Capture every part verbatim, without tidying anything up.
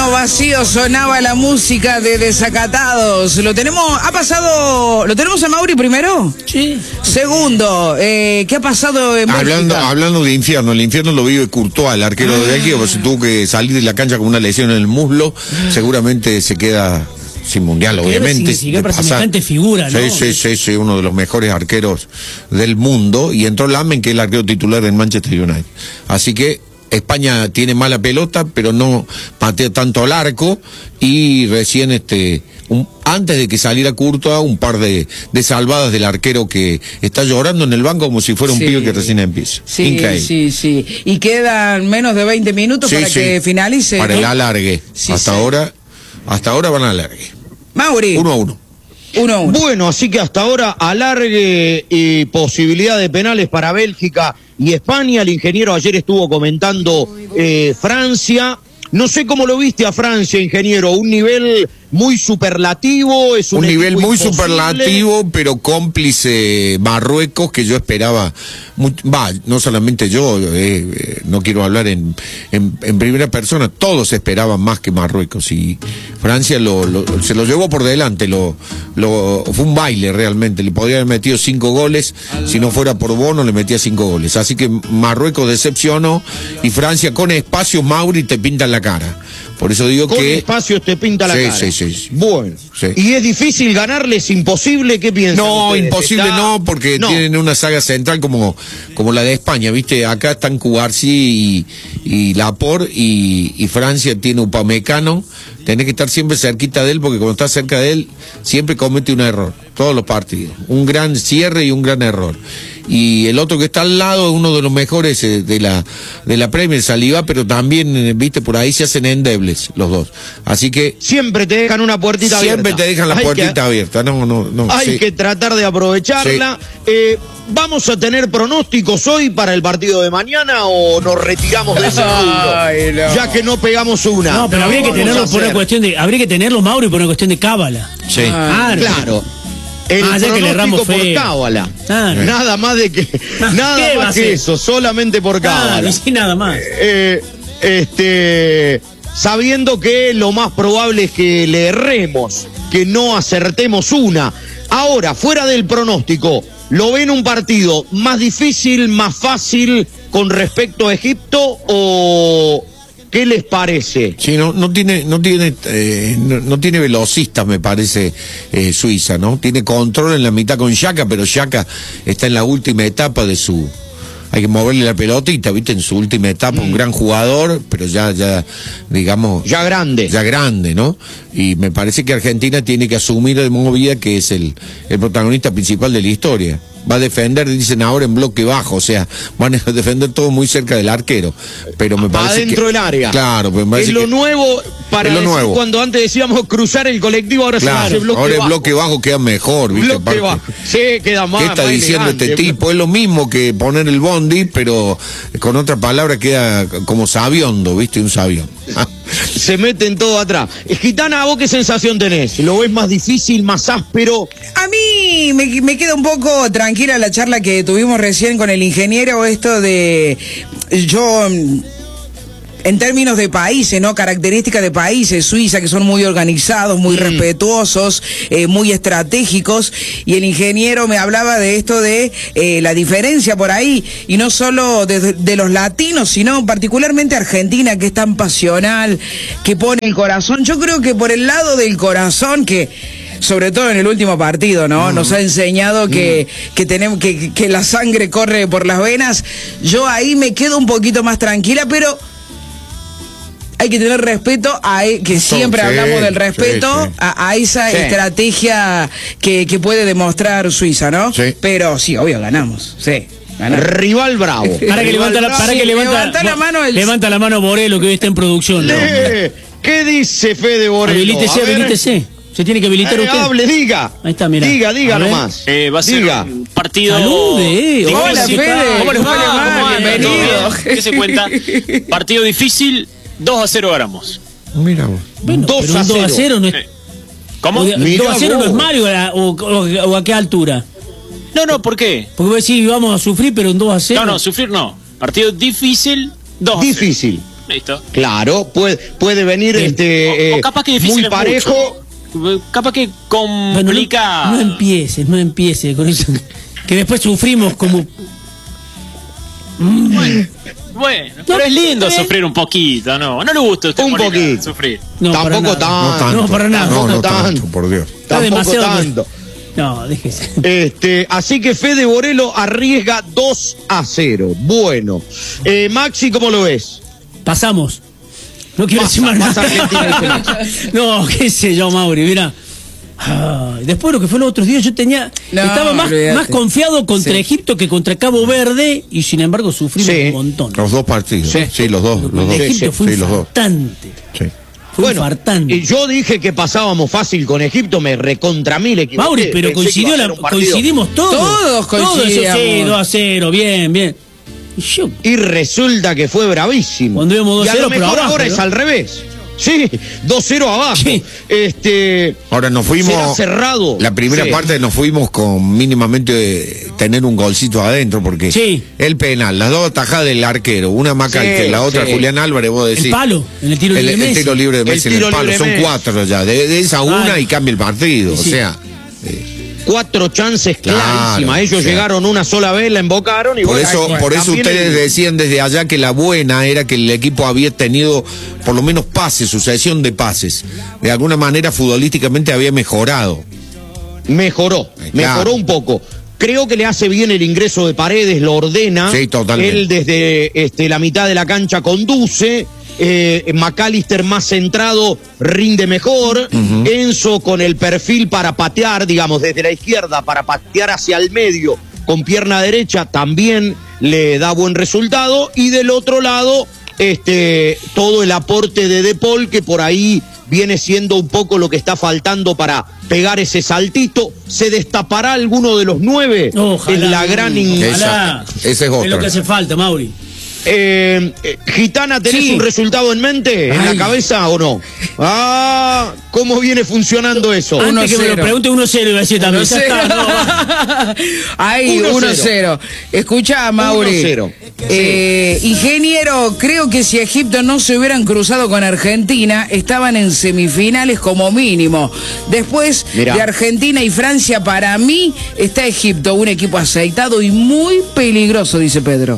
Lleno vacío sonaba la música de Desacatados. Lo tenemos, ha pasado, ¿lo tenemos a Mauri primero? Sí. Segundo, eh, ¿qué ha pasado en hablando, Bélgica? hablando de infierno, el infierno lo vive Courtois, el arquero ah. de Bélgica, pues tuvo que salir de la cancha con una lesión en el muslo, seguramente se queda sin mundial, obviamente. Sí, para semejante figura, ¿no? Sí, sí, sí, sí, uno de los mejores arqueros del mundo, y entró Lamen, que es el arquero titular del Manchester United. Así que España tiene mala pelota, pero no patea tanto al arco, y recién este un, antes de que saliera Courtois, un par de, de salvadas del arquero que está llorando en el banco como si fuera un sí. pibe que recién empieza. Sí, increíble. Sí, sí, y quedan menos de veinte minutos sí, para sí. que finalice. Para ¿no? el alargue. Sí, hasta sí. ahora, hasta ahora van al alargue. Mauri. Uno a uno. Uno, uno. Bueno, así que hasta ahora alargue y posibilidad de penales para Bélgica y España. El ingeniero ayer estuvo comentando eh, Francia. No sé cómo lo viste a Francia, ingeniero. Un nivel muy superlativo. Es un, un nivel muy imposible. superlativo, pero cómplice Marruecos, que yo esperaba. Va, no solamente yo, eh, eh, no quiero hablar en, en, en primera persona. Todos esperaban más que Marruecos. Y Francia lo, lo, se lo llevó por delante. Lo, lo, fue un baile realmente. Le podría haber metido cinco goles. Si no fuera por Bono, le metía cinco goles. Así que Marruecos decepcionó. Y Francia, con espacio, Mauri te pinta en la cara. Por eso digo con que... Con espacio te pinta la sí, cara. Sí, sí, sí. Bueno. Sí. ¿Y es difícil ganarles? ¿Imposible? ¿Qué piensan No, ustedes? imposible Está... no, porque no. tienen una saga central como, como la de España, ¿viste? Acá están Cubarsí y, y Laporte, y, y Francia tiene Upamecano. Tenés que estar siempre cerquita de él, porque cuando estás cerca de él, siempre comete un error. Todos los partidos. Un gran cierre y un gran error. Y el otro que está al lado es uno de los mejores de la de la Premier, Saliba, pero también, viste, por ahí se hacen endebles los dos. Así que siempre te dejan una puertita siempre abierta. Siempre te dejan la hay puertita que, abierta. No, no, no. Hay sí. que tratar de aprovecharla. Sí. Eh, ¿Vamos a tener pronósticos hoy para el partido de mañana o nos retiramos de ese rubro? Ay, no. Ya que no pegamos una. No, pero habría que tenerlo por una cuestión de, habría que tenerlo, Mauro, por una cuestión de cábala. Sí. Ah, claro. El ah, ya que le erramos por cábala. Ah, nada más de que ah, nada más que eso, solamente por cábala. Ah, sí, nada más. Eh, este, sabiendo que lo más probable es que le erremos, que no acertemos una. Ahora, fuera del pronóstico, ¿lo ven un partido más difícil, más fácil con respecto a Egipto o qué les parece? Sí, no, no tiene, no tiene, eh, no, no tiene velocistas, me parece, eh, Suiza, ¿no? Tiene control en la mitad con Xhaka, pero Xhaka está en la última etapa de su... Hay que moverle la pelotita, ¿viste? En su última etapa, mm. un gran jugador, pero ya, ya, digamos... Ya grande. Ya grande, ¿no? Y me parece que Argentina tiene que asumir de movida que es el, el protagonista principal de la historia. Va a defender, dicen ahora, en bloque bajo, o sea, van a defender todo muy cerca del arquero. Pero me parece adentro que, del área. Claro, pero me parece es lo que, nuevo para es lo decir nuevo. Cuando antes decíamos cruzar el colectivo, ahora claro, se hace bloque ahora bajo. el bloque bajo queda mejor, ¿viste? Bloque bajo. Sí, queda más. ¿Qué está más diciendo elegante. este tipo? Es lo mismo que poner el bondi, pero con otra palabra queda como sabiondo, ¿viste? Un sabión. Se meten todo atrás. Gitana, ¿vos qué sensación tenés? ¿Lo ves más difícil, más áspero? A mí me, me queda un poco tranquila la charla que tuvimos recién con el ingeniero, esto de... Yo... En términos de países, ¿no? Características de países, Suiza, que son muy organizados, muy mm. respetuosos, eh, muy estratégicos, y el ingeniero me hablaba de esto de eh, la diferencia por ahí, y no solo de, de los latinos, sino particularmente Argentina, que es tan pasional, que pone el corazón. Yo creo que por el lado del corazón, que... sobre todo en el último partido, ¿no? Mm. Nos ha enseñado que, mm. que tenemos que, que la sangre corre por las venas. Yo ahí me quedo un poquito más tranquila, pero hay que tener respeto a que siempre sí, hablamos del respeto sí, sí. A, a esa sí. estrategia que, que puede demostrar Suiza, ¿no? Sí. Pero sí, obvio, ganamos. Sí. Ganamos. Rival bravo. Para que levanta la, para que levanta, levanta la mano el... levanta la mano Borelo, que hoy está en producción. ¿No? ¿Qué dice Fede Borelo? Habilítese, habilítese. Se tiene que habilitar eh, usted. Hable, diga. Ahí está, mira. Diga, diga nomás. Eh, va a ser diga. un partido... Salude, eh. Hola, Fede. ¿Cómo les va? Bienvenido. ¿Qué se cuenta? Partido difícil, dos a cero ganamos. Mira vos. Bueno, dos a cero no es... ¿Cómo? dos a cero no es Mario, o, o, o a qué altura. No, no, ¿por qué? Porque vos decís, vamos a sufrir, pero en dos a cero. No, no, sufrir no. Partido difícil, dos a cero. Difícil. Listo. Claro, puede, puede venir este O- o eh, capaz que difícil muy es parejo. mucho. Capaz que Bueno, complica. no, no empieces, no empieces con eso. Que después sufrimos como... Bueno, bueno, pero es lindo eh. sufrir un poquito, ¿no? No le gusta a usted Un Molina, poquito. sufrir. No, para Tampoco nada. tanto. No, para nada. No, no Tampoco tanto, tanto. por Dios. Está Tampoco demasiado- tanto. No, déjese. Este, así que Fede Borelo arriesga dos a cero. Bueno, eh, Maxi, ¿cómo lo ves? Pasamos. No quiero Pasa, decir más pasa nada. Argentina, dice No, qué sé yo, Mauri, mira. Ay, después de lo que fue los otros días, yo tenía. No, estaba más, olvídate. más confiado contra Sí. Egipto que contra Cabo Verde y sin embargo sufrimos Sí. un montón. Los dos partidos. Sí. Sí, los dos. Los Lo dos. de Egipto Sí, fue sí, los dos. infartante. Sí. Fue Bueno, infartante. y yo dije que pasábamos fácil con Egipto, me recontra mil equivoqué. Mauri, pero Pensé que coincidió iba a la, ser un partido. coincidimos todos. Todos Todo eso, sí, coincidíamos. dos a cero, bien, bien. Y yo, Y resulta que fue bravísimo. Cuando íbamos dos y a cero, lo pero mejor abajo, ahora ¿no? es al revés. Sí, dos cero abajo. Sí. Este, Ahora nos será fuimos. cerrado. La primera Sí. parte nos fuimos con mínimamente eh, tener un golcito adentro, porque Sí. el penal, las dos atajadas del arquero, una Macalque, Sí, la otra sí. Julián Álvarez, vos decís. el palo, en el tiro El, libre de el Messi. tiro libre de El Messi en el tiro palo, libre son de Messi. cuatro ya. De, de esa una Ah. y cambia el partido. Sí. O sea, Cuatro chances Claro, clarísimas. Ellos o sea. llegaron una sola vez, la embocaron y por bueno, eso, bueno, por eso también ustedes el- decían desde allá que la buena era que el equipo había tenido por lo menos pases, sucesión de pases. De alguna manera futbolísticamente había mejorado. Mejoró, Eh, claro. mejoró un poco. Creo que le hace bien el ingreso de Paredes, lo ordena. Sí, totalmente. Él desde este, la mitad de la cancha conduce. Eh, McAllister más centrado rinde mejor. Enzo con el perfil para patear, digamos, desde la izquierda, para patear hacia el medio con pierna derecha, también le da buen resultado. Y del otro lado, este, todo el aporte de De Paul, que por ahí viene siendo un poco lo que está faltando para pegar ese saltito. ¿Se destapará alguno de los nueve? Ojalá. En la gran... in- Ojalá. Esa- esa es otra. Es lo que hace falta, Mauri. Eh, eh, Gitana, ¿tenés Sí. un resultado en mente? ¿En Ay. la cabeza o no? Ah, ¿cómo viene funcionando eso? Uno Antes que me lo cero. pregunte uno cero iba a decir también. Ya está, no, va. Ahí, Uno uno cero. cero. Escucha, Mauri. Uno cero. Eh, ingeniero, creo que si Egipto no se hubieran cruzado con Argentina, estaban en semifinales como mínimo. Después Mirá. de Argentina y Francia, para mí está Egipto, un equipo aceitado y muy peligroso, dice Pedro.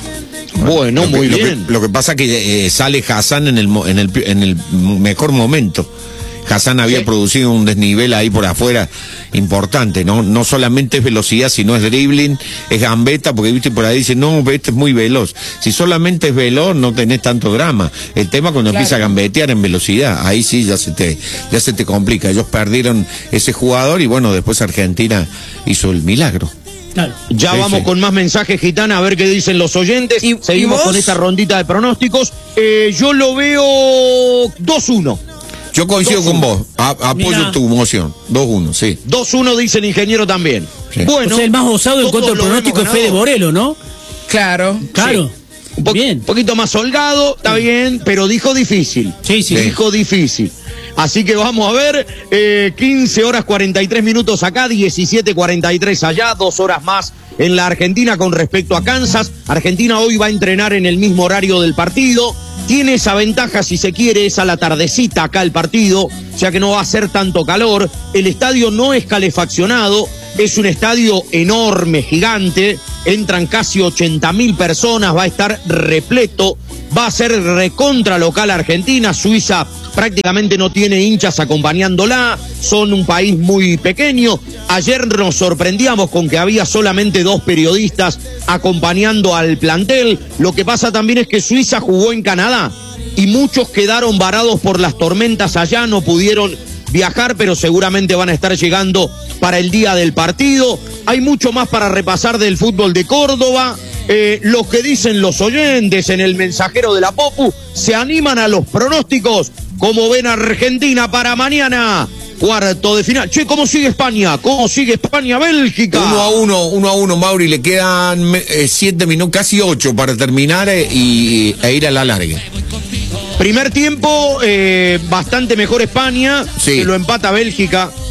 Bueno, Lo que- muy lo que, bien. lo que pasa es que eh, sale Hassan en el, mo- en, el, pi- en el mejor momento. Hassan había Sí. producido un desnivel ahí por afuera importante, ¿no? No solamente es velocidad, sino es dribbling, es gambeta, porque viste por ahí dicen, no, este es muy veloz. Si solamente es veloz, no tenés tanto drama. El tema cuando Claro. empieza a gambetear en velocidad, ahí sí ya se te, ya se te complica. Ellos perdieron ese jugador y bueno, después Argentina hizo el milagro. Claro. Ya Sí, vamos sí. con más mensajes, Gitana, a ver qué dicen los oyentes. ¿Y- Seguimos y vos? con esta rondita de pronósticos. Eh, yo lo veo dos uno. Yo coincido Dos con uno. vos, A- apoyo Mirá. tu moción. dos uno, sí. dos uno dice el ingeniero también. Sí. Bueno, O sea, el más osado en todos cuanto al lo pronóstico es vemos Fede ganador. Borelo, ¿no? Claro. Claro. Un po- Bien. poquito más holgado, está bien, pero dijo difícil. Sí, sí. Dijo difícil. Así que vamos a ver, eh, quince horas cuarenta y tres minutos acá, diecisiete cuarenta y tres allá, dos horas más en la Argentina con respecto a Kansas. Argentina hoy va a entrenar en el mismo horario del partido. Tiene esa ventaja, si se quiere, es a la tardecita acá el partido, ya que no va a ser tanto calor. El estadio no es calefaccionado, es un estadio enorme, gigante. Entran casi ochenta mil personas, va a estar repleto. Va a ser recontra local Argentina. Suiza prácticamente no tiene hinchas acompañándola. Son un país muy pequeño. Ayer nos sorprendíamos con que había solamente dos periodistas acompañando al plantel. Lo que pasa también es que Suiza jugó en Canadá y muchos quedaron varados por las tormentas allá, no pudieron viajar, pero seguramente van a estar llegando para el día del partido. Hay mucho más para repasar del fútbol de Córdoba. Eh, lo que dicen los oyentes en el mensajero de la Popu, se animan a los pronósticos. Como ven a Argentina para mañana, cuarto de final. Che, ¿cómo sigue España? ¿Cómo sigue España-Bélgica? Uno a uno, uno a uno, Mauri, le quedan eh, siete minutos, casi ocho para terminar eh, y, e ir a la larga. Primer tiempo, eh, bastante mejor España, Sí. se lo empata Bélgica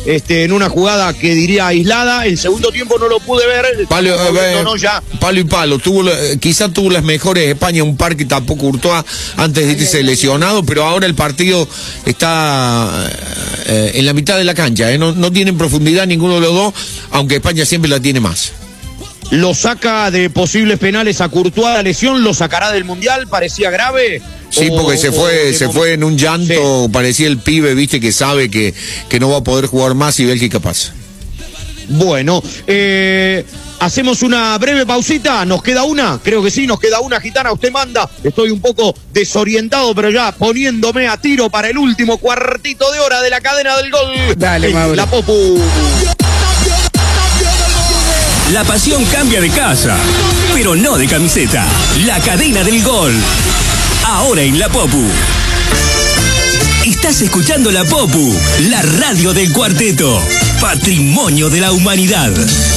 este, en una jugada que diría aislada. El segundo tiempo no lo pude ver. Palo, eh, no, ya. palo y palo. Tuvo, quizá tuvo las mejores España, un par que tampoco Courtois antes de irse lesionado, pero ahora el partido está eh, en la mitad de la cancha. Eh. No, no tienen profundidad ninguno de los dos, aunque España siempre la tiene más. Lo saca de posibles penales a Courtois, la lesión, lo sacará del Mundial, parecía grave. Sí, o, porque se fue, se fue en un llanto, sí. Parecía el pibe, viste, que sabe que, que no va a poder jugar más y Bélgica pasa. Bueno, eh, hacemos una breve pausita, ¿nos queda una? Creo que sí, nos queda una, Gitana, usted manda. Estoy un poco desorientado, pero ya poniéndome a tiro para el último cuartito de hora de la cadena del gol. Dale, Mauro. La Popu. La pasión cambia de casa, pero no de camiseta. La cadena del gol. Ahora en La Popu. Estás escuchando La Popu, la radio del cuarteto. Patrimonio de la humanidad.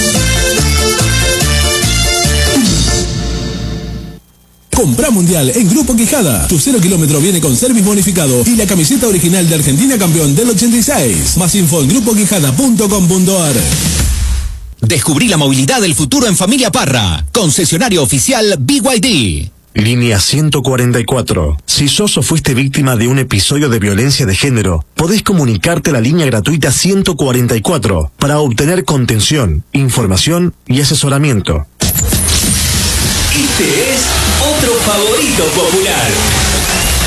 Compra Mundial en Grupo Quijada. Tu cero kilómetro viene con service bonificado y la camiseta original de Argentina campeón del ochenta y seis. Más info en grupo quijada punto com punto a r. Descubrí la movilidad del futuro en Familia Parra. Concesionario oficial B Y D. Línea ciento cuarenta y cuatro. Si sos o fuiste víctima de un episodio de violencia de género, podés comunicarte a la línea gratuita ciento cuarenta y cuatro para obtener contención, información y asesoramiento. Este es otro favorito popular.